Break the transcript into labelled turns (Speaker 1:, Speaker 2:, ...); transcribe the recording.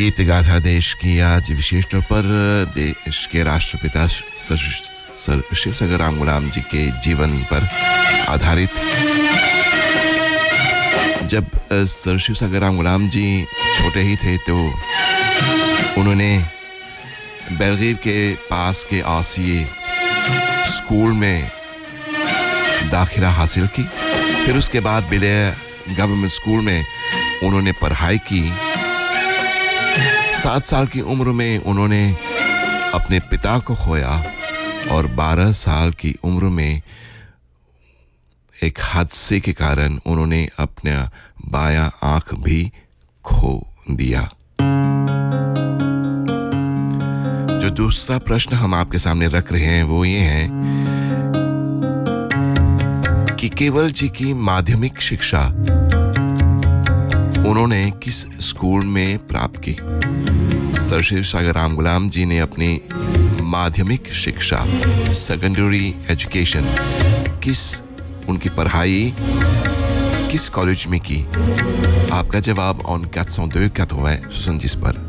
Speaker 1: गीत गाथा देश की आज विशेष तौर पर देश के राष्ट्रपिता सर शिवसागर राम गुलाम जी के जीवन पर आधारित। जब सर शिवसागर राम गुलाम जी छोटे ही थे तो उन्होंने बेलगावी के पास के आसिए स्कूल में दाखिला हासिल की। फिर उसके बाद बिलिया गवर्नमेंट स्कूल में उन्होंने पढ़ाई की। 7 साल की उम्र में उन्होंने अपने पिता को खोया और 12 साल की उम्र में एक हादसे के कारण उन्होंने अपना बायां आंख भी खो दिया। जो दूसरा प्रश्न हम आपके सामने रख रहे हैं वो ये है कि केवल जी की माध्यमिक शिक्षा उन्होंने किस स्कूल में प्राप्त की। सर शिवसागर राम गुलाम जी ने अपनी माध्यमिक शिक्षा सेकेंडरी एजुकेशन उनकी पढ़ाई किस कॉलेज में की। आपका जवाब ऑन 402 80 70 पर